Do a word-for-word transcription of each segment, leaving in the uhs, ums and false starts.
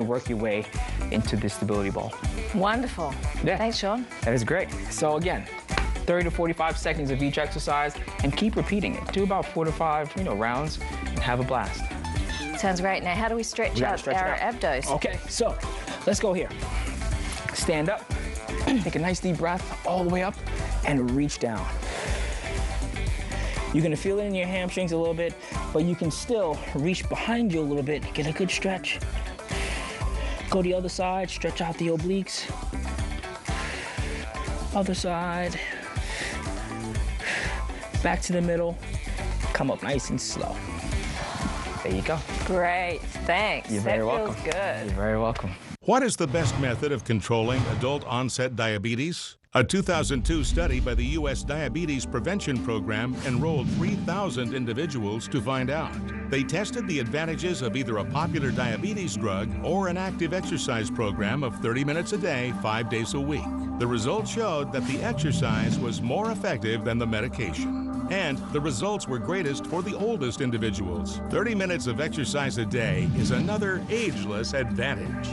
work your way into the stability ball. Wonderful. Yeah. Thanks, Sean. That is great. So again, thirty to forty-five seconds of each exercise, and keep repeating it. Do about four to five, you know, rounds, and have a blast. Sounds great. Now, how do we stretch We gotta out stretch our it out. abdos? Okay, so let's go here. Stand up, take a nice deep breath all the way up, and reach down. You're gonna feel it in your hamstrings a little bit, but you can still reach behind you a little bit, get a good stretch. Go the other side, stretch out the obliques. Other side. Back to the middle, come up nice and slow. There you go. Great, thanks. You're very that welcome. feels good. You're very welcome. What is the best method of controlling adult-onset diabetes? A two thousand two study by the U S Diabetes Prevention Program enrolled three thousand individuals to find out. They tested the advantages of either a popular diabetes drug or an active exercise program of thirty minutes a day, five days a week. The results showed that the exercise was more effective than the medication. And the results were greatest for the oldest individuals. thirty minutes of exercise a day is another ageless advantage.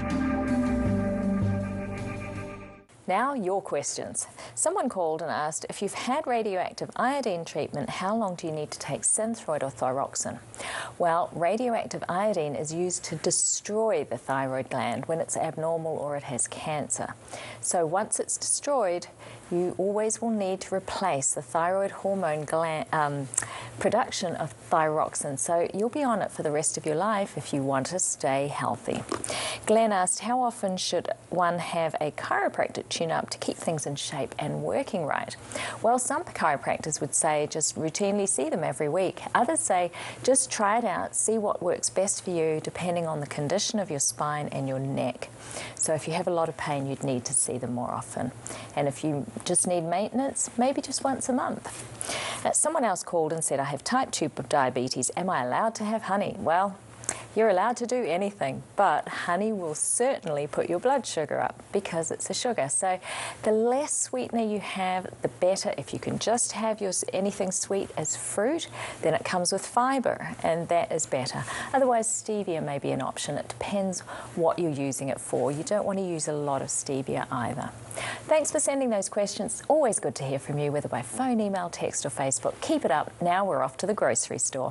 Now, your questions. Someone called and asked, if you've had radioactive iodine treatment, how long do you need to take Synthroid or thyroxine? Well, radioactive iodine is used to destroy the thyroid gland when it's abnormal or it has cancer. So once it's destroyed, you always will need to replace the thyroid hormone gland, um, production of thyroxine. So you'll be on it for the rest of your life if you want to stay healthy. Glenn asked, how often should one have a chiropractic tune-up to keep things in shape and working right? Well, some chiropractors would say just routinely see them every week. Others say just try it out, see what works best for you depending on the condition of your spine and your neck. So if you have a lot of pain, you'd need to see them more often. And if you just need maintenance, maybe just once a month. Uh, someone else called and said, I have type two diabetes. Am I allowed to have honey? Well, you're allowed to do anything, but honey will certainly put your blood sugar up because it's a sugar. So the less sweetener you have, the better. If you can just have your anything sweet as fruit, then it comes with fiber, and that is better. Otherwise, stevia may be an option. It depends what you're using it for. You don't want to use a lot of stevia either. Thanks for sending those questions. Always good to hear from you, whether by phone, email, text, or Facebook. Keep it up. Now we're off to the grocery store.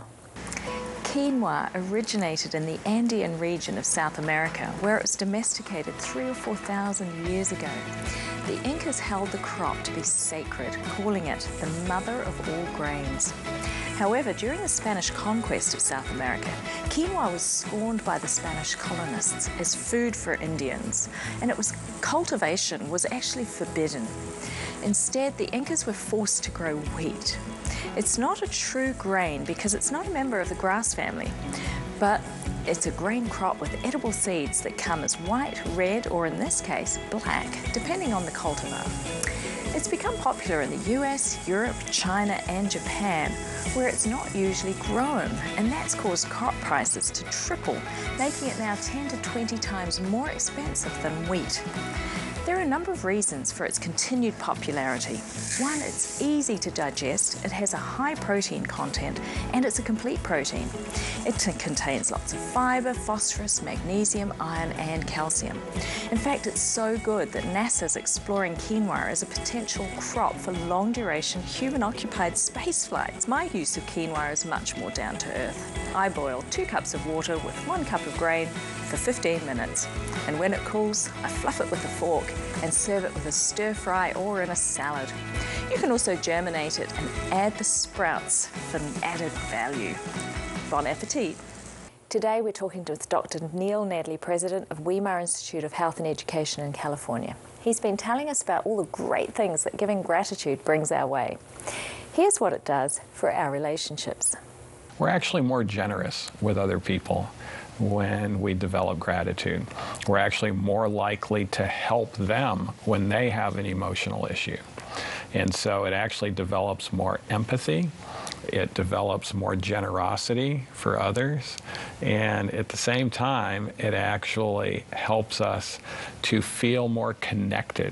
Quinoa originated in the Andean region of South America, where it was domesticated three or four thousand years ago. The Incas held the crop to be sacred, calling it the mother of all grains. However, during the Spanish conquest of South America, quinoa was scorned by the Spanish colonists as food for Indians, and it was cultivation was actually forbidden. Instead, the Incas were forced to grow wheat. It's not a true grain because it's not a member of the grass family, but it's a grain crop with edible seeds that come as white, red, or in this case, black, depending on the cultivar. It's become popular in the U S, Europe, China, and Japan, where it's not usually grown, and that's caused crop prices to triple, making it now ten to twenty times more expensive than wheat. There are a number of reasons for its continued popularity. One, it's easy to digest, it has a high protein content, and it's a complete protein. It contains lots of fiber, phosphorus, magnesium, iron, and calcium. In fact, it's so good that NASA's exploring quinoa as a potential crop for long-duration human-occupied space flights. My use of quinoa is much more down to earth. I boil two cups of water with one cup of grain for fifteen minutes, and when it cools, I fluff it with a fork and serve it with a stir fry or in a salad. You can also germinate it and add the sprouts for added value. Bon appetit. Today we're talking with Doctor Neil Nadley, President of Weimar Institute of Health and Education in California. He's been telling us about all the great things that giving gratitude brings our way. Here's what it does for our relationships. We're actually more generous with other people when we develop gratitude. We're actually more likely to help them when they have an emotional issue. And so it actually develops more empathy, it develops more generosity for others, and at the same time, it actually helps us to feel more connected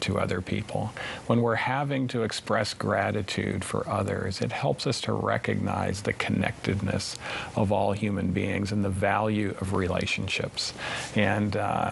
to other people. When we're having to express gratitude for others, it helps us to recognize the connectedness of all human beings and the value of relationships. And uh,